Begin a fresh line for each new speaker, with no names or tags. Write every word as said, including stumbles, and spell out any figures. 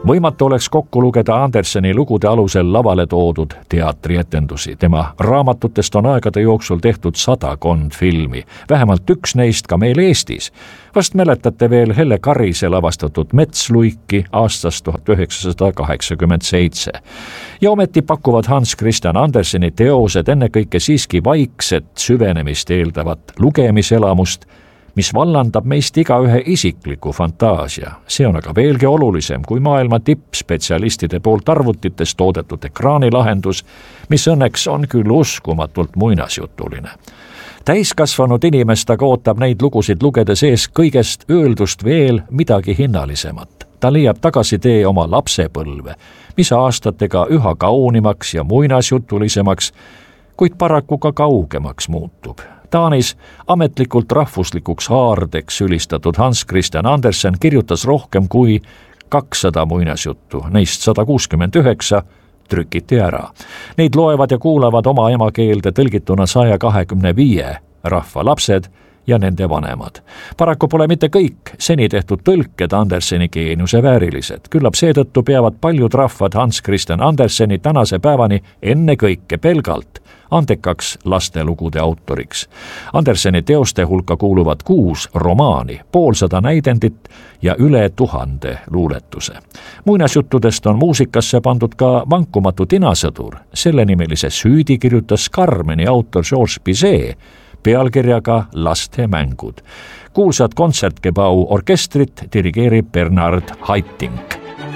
Võimatu oleks kokku lugeda Anderseni lugude alusel lavale toodud teatrietendusi. Tema raamatutest on aegade jooksul tehtud sadakond filmi, vähemalt üks neist ka meil Eestis. Vast mäletate veel Helle Karise lavastatud Metsluiki aastast tuhat üheksasada kaheksakümmend seitse. Ja ometi pakuvad Hans Christian Anderseni teosed ennekõike siiski vaikset süvenemist eeldavat lugemiselamust, mis vallandab meist igaühe isikliku fantaasia. See on aga veelgi olulisem kui maailma tippspetsialistide poolt arvutites toodetud ekraanilahendus, mis õnneks on küll uskumatult muinasjutuline. Täiskasvanud inimest aga ootab neid lugusid lugedes ees kõigest öeldust veel midagi hinnalisemat. Ta leiab tagasitee oma lapsepõlve, mis aastatega üha kaunimaks ja muinasjutulisemaks, kuid paraku ka kaugemaks muutub. Taanis ametlikult rahvuslikuks haardeks ülistatud Hans Christian Andersen kirjutas rohkem kui kakssada muinasjuttu, neist sada kuuskümmend üheksa trükiti ära. Neid loevad ja kuulavad oma emakeelde tõlgituna saja kahekümne viie rahva lapsed ja nende vanemad. Paraku pole mitte kõik seni tehtud tõlked Anderseni geeniuse väärilised. Küllap seetõttu peavad paljud rahvad Hans Christian Anderseni tänase päevani enne kõike pelgalt andekaks lastelugude autoriks. Anderseni teoste hulka kuuluvad kuus romaani, poolsada näidendit ja üle tuhande luuletuse. Muinasjuttudest on muusikasse pandud ka vankumatu tinasõdur. Selle nimelise süüdi kirjutas Carmeni autor Georges Bizet pealkirjaga Laste mängud. Kuulsad kontsertgebau orkestrit dirigeerib Bernard Haitink.